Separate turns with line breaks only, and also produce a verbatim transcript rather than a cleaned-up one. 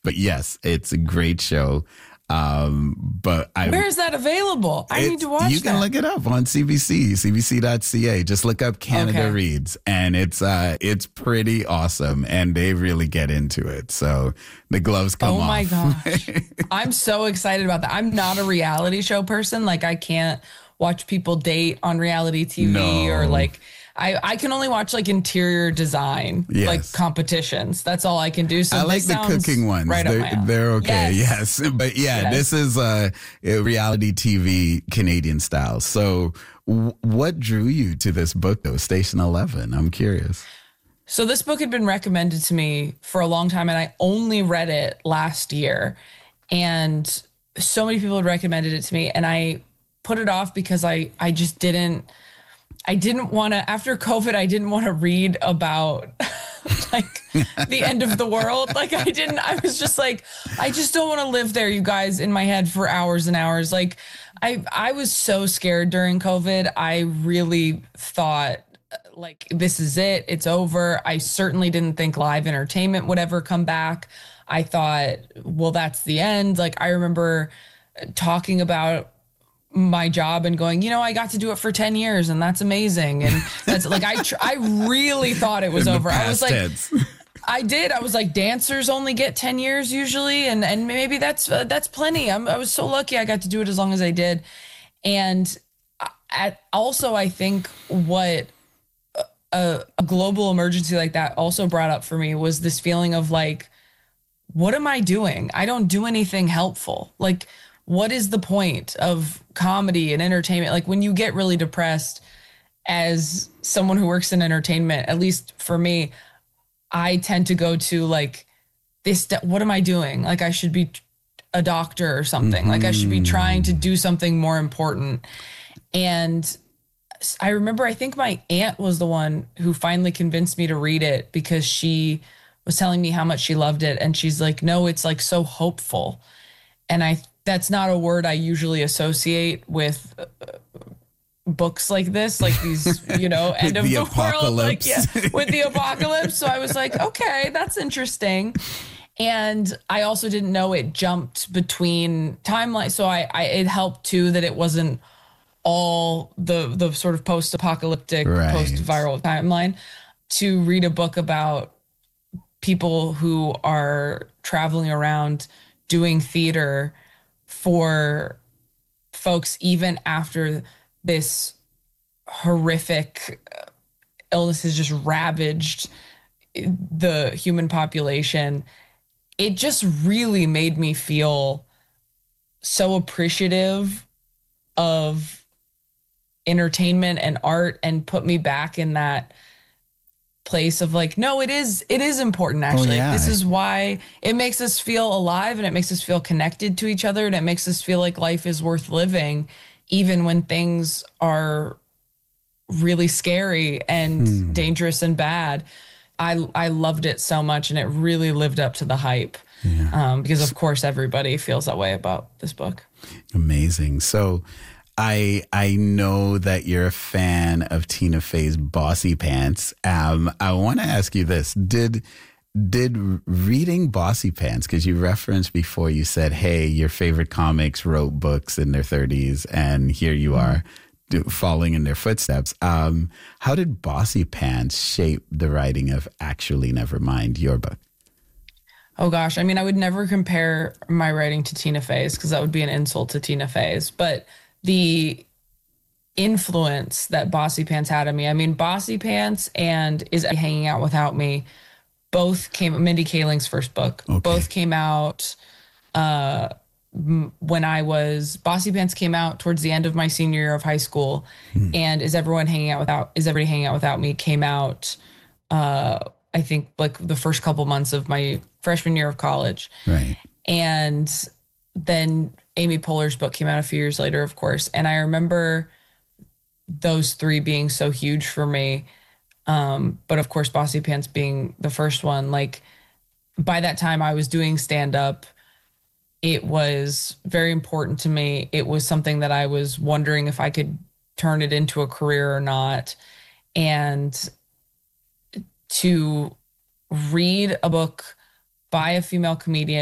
but yes, it's a great show. Um, but I,
where is that available? I need to watch
You can
that.
look it up on C B C, C B C dot C A. Just look up Canada
Okay.
Reads, and it's uh, it's pretty awesome, and they really get into it. So the gloves come
Oh
off.
my gosh. I'm so excited about that. I'm not a reality show person. Like, I can't watch people date on reality T V
No.
or like, I, I can only watch like interior design,
Yes.
like competitions. That's all I can do. So
I like
this
the
sounds
cooking ones.
Right up
they're,
my alley.
they're okay.
Yes.
Yes. But yeah,
Yes.
this is uh, a reality T V Canadian style. So w- what drew you to this book though, Station eleven? I'm curious.
So this book had been recommended to me for a long time, and I only read it last year. And so many people had recommended it to me, and I put it off because I, I just didn't, I didn't want to, after COVID, I didn't want to read about like the end of the world. Like I didn't, I was just like, I just don't want to live there, you guys, in my head for hours and hours. Like I, I was so scared during COVID. I really thought like, this is it. It's over. I certainly didn't think live entertainment would ever come back. I thought, well, that's the end. Like I remember talking about my job and going, you know, I got to do it for ten years and that's amazing. And that's like, I, tr- I really thought it was
In the
over. I was
past
like,
tense.
I did. I was like, dancers only get ten years usually. And, and maybe that's, uh, that's plenty. I'm, I was so lucky I got to do it as long as I did. And at, also, I think what a, a global emergency like that also brought up for me was this feeling of like, what am I doing? I don't do anything helpful. Like, what is the point of comedy and entertainment? Like when you get really depressed as someone who works in entertainment, at least for me, I tend to go to like this, what am I doing? Like I should be a doctor or something. Mm-hmm. Like I should be trying to do something more important. And I remember, I think my aunt was the one who finally convinced me to read it because she was telling me how much she loved it. And she's like, no, it's like so hopeful. And I, that's not a word I usually associate with uh, books like this, like these, you know, end of the, the world, like, yeah, with the apocalypse. So I was like, okay, that's interesting. And I also didn't know it jumped between timelines. So I, I, it helped too that it wasn't all the, the sort of post-apocalyptic, right. post-viral timeline to read a book about people who are traveling around doing theater for folks even after this horrific illness has just ravaged the human population. It just really made me feel so appreciative of entertainment and art and put me back in that place of like, no, it is, it is important actually. Oh, yeah. This is why it makes us feel alive and it makes us feel connected to each other and it makes us feel like life is worth living, even when things are really scary and hmm. dangerous and bad. I, I loved it so much and it really lived up to the hype. Yeah. Um, because of course everybody feels that way about this book.
Amazing. So I I know that you're a fan of Tina Fey's Bossy Pants. Um, I want to ask you this. Did did reading Bossy Pants, because you referenced before, you said, hey, your favorite comics wrote books in their thirties, and here you are do, following in their footsteps. Um, how did Bossy Pants shape the writing of Actually Nevermind, your book?
Oh, gosh. I mean, I would never compare my writing to Tina Fey's because that would be an insult to Tina Fey's. But the influence that Bossy Pants had on me, I mean, Bossy Pants and Is Hanging Out Without Me both came, Mindy Kaling's first book, okay. both came out uh, when I was, Bossy Pants came out towards the end of my senior year of high school. Hmm. And Is Everyone Hanging Out Without, Is Everybody Hanging Out Without Me came out, uh, I think, like the first couple months of my freshman year of college.
Right.
And then Amy Poehler's book came out a few years later, of course. And I remember those three being so huge for me. Um, but of course, Bossy Pants being the first one. Like by that time I was doing stand-up. It was very important to me. It was something that I was wondering if I could turn it into a career or not. And to read a book by a female comedian